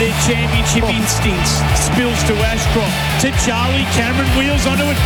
their championship instincts. Spills to Ashcroft, to Charlie. Cameron wheels onto it.